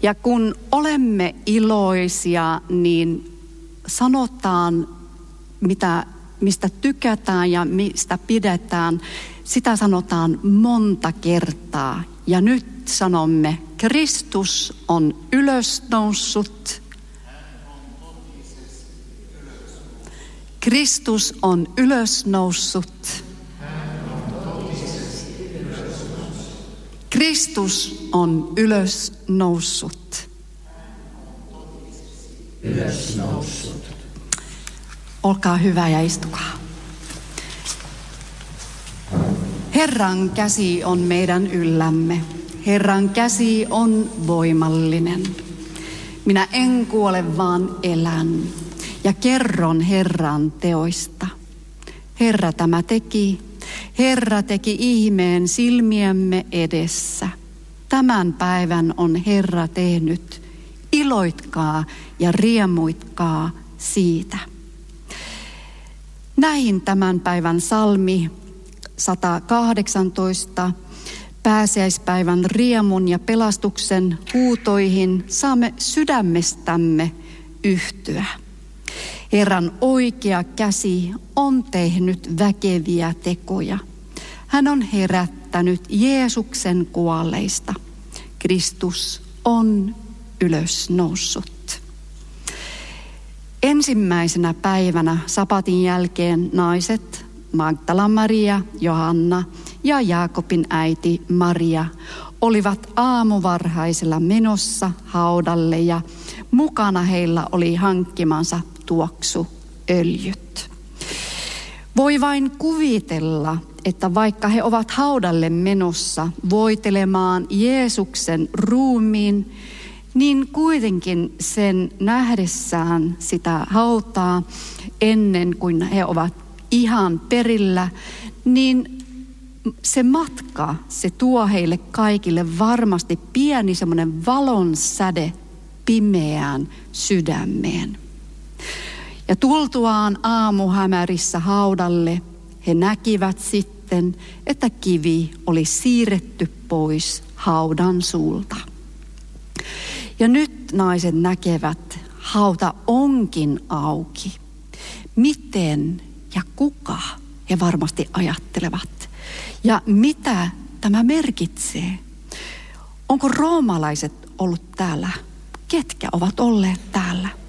Ja kun olemme iloisia, niin sanotaan, mistä tykätään ja mistä pidetään, sitä sanotaan monta kertaa. Ja nyt sanomme, Kristus on ylösnoussut. Kristus on ylösnoussut. Kristus on ylösnoussut. Olkaa hyvä ja istukaa. Herran käsi on meidän yllämme. Herran käsi on voimallinen. Minä en kuole, vaan elän ja kerron Herran teoista. Herra tämä teki. Herra teki ihmeen silmiemme edessä. Tämän päivän on Herra tehnyt. Iloitkaa ja riemuitkaa siitä. Näihin tämän päivän salmi 118 pääsiäispäivän riemun ja pelastuksen huutoihin saamme sydämestämme yhtyä. Herran oikea käsi on tehnyt väkeviä tekoja. Hän on herättänyt Jeesuksen kuolleista. Kristus on ylösnoussut. Ensimmäisenä päivänä sapatin jälkeen naiset Magdalan Maria, Johanna ja Jaakobin äiti Maria olivat aamuvarhaisella menossa haudalle ja mukana heillä oli hankkimansa tuoksuöljyt. Voi vain kuvitella, että vaikka he ovat haudalle menossa voitelemaan Jeesuksen ruumiin, niin kuitenkin sen nähdessään sitä hautaa ennen kuin he ovat ihan perillä, niin se matka, se tuo heille kaikille varmasti pieni semmoinen valon säde pimeään sydämeen. Ja tultuaan aamuhämärissä haudalle, he näkivät sitten, että kivi oli siirretty pois haudan suulta. Ja nyt naiset näkevät, hauta onkin auki. Miten ja kuka, he varmasti ajattelevat. Ja mitä tämä merkitsee? Onko roomalaiset ollut täällä? Ketkä ovat olleet täällä?